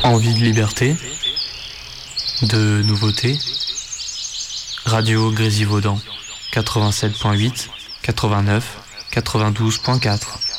Envie de liberté, de nouveautés. Radio Grésivaudan, 87.8, 89, 92.4.